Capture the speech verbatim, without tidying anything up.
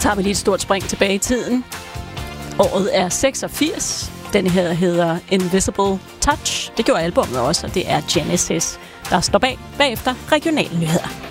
tager vi lige et stort spring tilbage i tiden. Året er seksogfirs. Den her hedder Invisible Touch. Det gjorde albumet også, og det er Genesis, der står bag bagefter regionale nyheder.